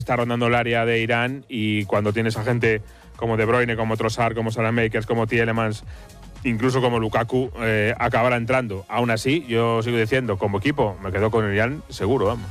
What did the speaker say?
está rondando el área de Irán, y cuando tienes a gente como De Bruyne, como Trossard, como Saelemaekers, como Tielemans, incluso como Lukaku, acabará entrando. Aún así, yo sigo diciendo, como equipo, me quedo con Irán seguro, vamos.